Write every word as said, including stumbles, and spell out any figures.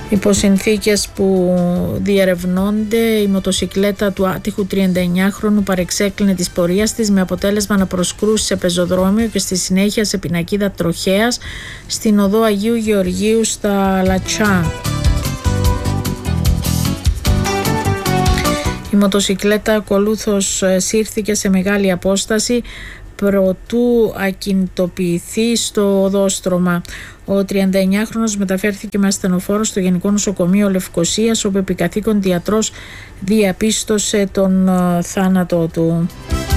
Υπό συνθήκες που διερευνώνται, η μοτοσικλέτα του άτυχου τριανταεννιάχρονου παρεξέκλεινε της πορείας της με αποτέλεσμα να προσκρούσει σε πεζοδρόμιο και στη συνέχεια σε πινακίδα τροχέας στην οδό Αγίου Γεωργίου στα Λατσά. Η μοτοσικλέτα ακολούθως σύρθηκε σε μεγάλη απόσταση προτού ακινητοποιηθεί στο οδόστρωμα. Ο τριανταεννιάχρονος μεταφέρθηκε με ασθενοφόρο στο Γενικό Νοσοκομείο Λευκωσίας, όπου επικαθήκον ιατρός διαπίστωσε τον θάνατό του.